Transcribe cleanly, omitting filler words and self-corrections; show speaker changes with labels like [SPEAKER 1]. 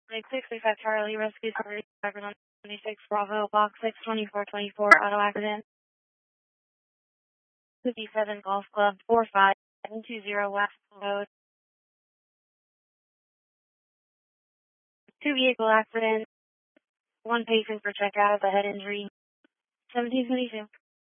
[SPEAKER 1] 665 Charlie, rescue service, driver 26 Bravo, box 62424, auto accident. 57 Golf Club, 45720 West Road. 2 vehicle accident, 1 patient for checkout of a head injury. 1722.